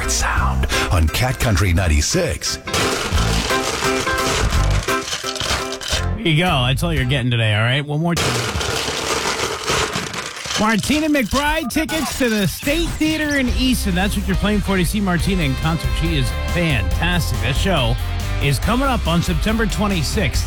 that sound on Cat Country 96. Here you go. That's all you're getting today, all right? One more time. Martina McBride tickets to the State Theater in Easton. That's what you're playing for, to see Martina in concert. She is fantastic. That show is coming up on September 26th.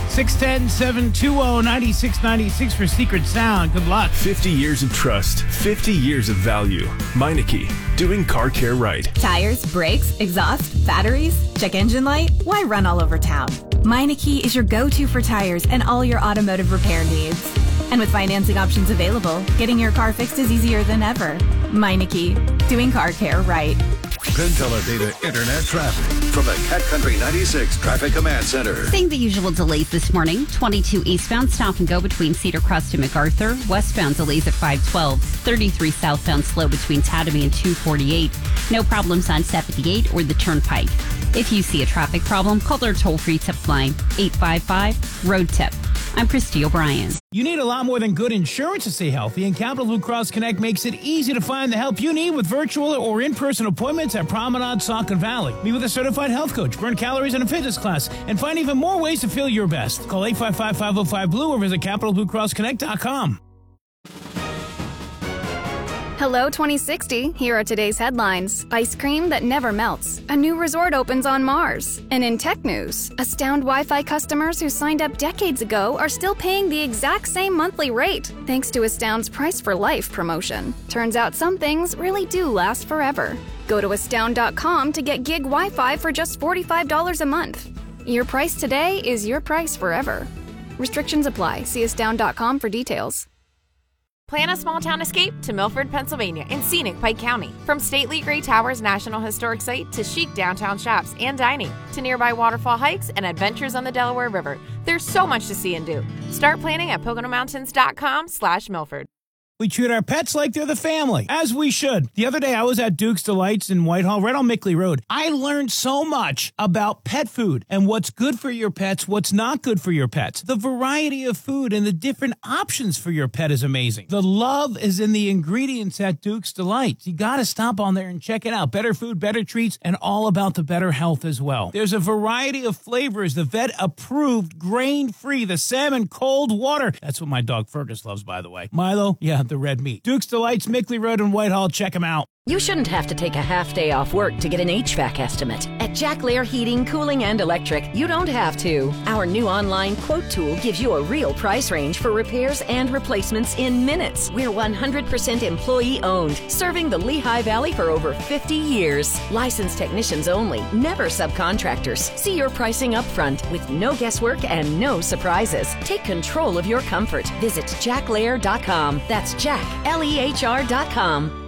610-720-9696 for Secret Sound. Good luck. 50 years of trust, 50 years of value. Meineke, doing car care right. Tires, brakes, exhaust, batteries, check engine light. Why run all over town? Meineke is your go-to for tires and all your automotive repair needs. And with financing options available, getting your car fixed is easier than ever. Meineke, doing car care right. Penn Teledata Internet traffic from the Cat Country 96 Traffic Command Center. Seeing the usual delays this morning. 22 eastbound, stop and go between Cedar Crest and MacArthur. Westbound delays at 512. 33 southbound slow between Tatamy and 248. No problems on 78 or the Turnpike. If you see a traffic problem, call their toll-free tip line, 855-ROAD-TIP. I'm Christy O'Brien. You need a lot more than good insurance to stay healthy, and Capital Blue Cross Connect makes it easy to find the help you need with virtual or in-person appointments at Promenade, Saucon Valley. Meet with a certified health coach, burn calories in a fitness class, and find even more ways to feel your best. Call 855-505-BLUE or visit CapitalBlueCrossConnect.com. Hello 2060, here are today's headlines. Ice cream that never melts. A new resort opens on Mars. And in tech news, Astound Wi-Fi customers who signed up decades ago are still paying the exact same monthly rate, thanks to Astound's Price for Life promotion. Turns out some things really do last forever. Go to astound.com to get gig Wi-Fi for just $45 a month. Your price today is your price forever. Restrictions apply. See astound.com for details. Plan a small-town escape to Milford, Pennsylvania in scenic Pike County. From stately Gray Towers National Historic Site to chic downtown shops and dining to nearby waterfall hikes and adventures on the Delaware River, there's so much to see and do. Start planning at PoconoMountains.com/Milford. We treat our pets like they're the family, as we should. The other day, I was at Duke's Delights in Whitehall, right on Mickley Road. I learned so much about pet food and what's good for your pets, what's not good for your pets. The variety of food and the different options for your pet is amazing. The love is in the ingredients at Duke's Delights. You got to stop on there and check it out. Better food, better treats, and all about the better health as well. There's a variety of flavors. The vet-approved, grain-free, the salmon cold water. That's what my dog Fergus loves, by the way. Milo, yeah, the red meat. Duke's Delights, Mickley Road in Whitehall. Check them out. You shouldn't have to take a half day off work to get an HVAC estimate. At Jack Lair Heating, Cooling, and Electric, you don't have to. Our new online quote tool gives you a real price range for repairs and replacements in minutes. We're 100% employee-owned, serving the Lehigh Valley for over 50 years. Licensed technicians only, never subcontractors. See your pricing up front with no guesswork and no surprises. Take control of your comfort. Visit jacklair.com. That's Jack, Lehr.com.